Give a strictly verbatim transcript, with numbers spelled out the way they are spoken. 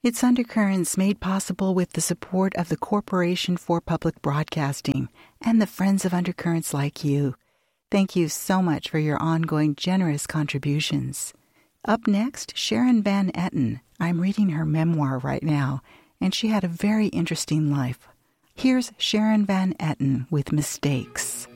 It's Undercurrents, made possible with the support of the Corporation for Public Broadcasting and the friends of Undercurrents like you. Thank you so much for your ongoing generous contributions. Up next, Sharon Van Etten. I'm reading her memoir right now, and she had a very interesting life. Here's Sharon Van Etten with Mistakes.